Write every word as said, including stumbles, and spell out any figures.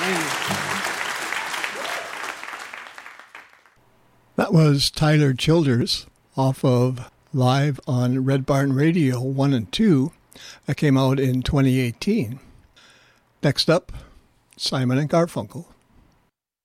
That was Tyler Childers off of Live on Red Barn Radio one and two. That came out in twenty eighteen. Next up, Simon and Garfunkel.